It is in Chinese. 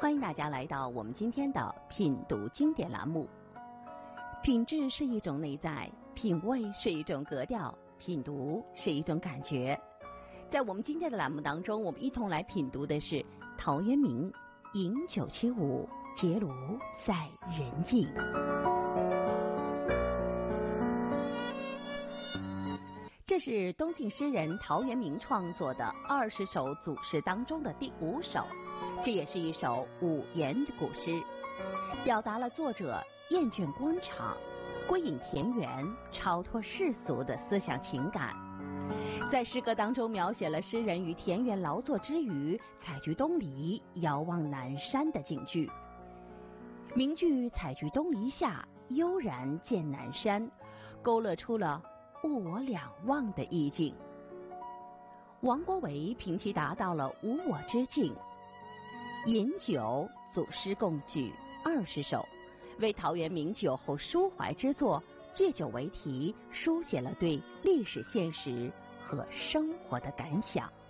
欢迎大家来到我们今天的品读经典栏目。品质是一种内在，品味是一种格调，品读是一种感觉。在我们今天的栏目当中，我们一同来品读的是陶渊明《饮酒七五·结庐在人境》。这是东晋诗人陶渊明创作的20首组诗当中的第5首，这也是一首5言古诗，表达了作者厌倦官场、归隐田园、超脱世俗的思想情感。在诗歌当中描写了诗人于田园劳作之余，采菊东篱，遥望南山的景句。名句采菊东篱下，悠然见南山，勾勒出了物我两忘的意境。王国维评其达到了无我之境。饮酒组诗共举20首，为陶渊明酒后抒怀之作，借酒为题，书写了对历史现实和生活的感想。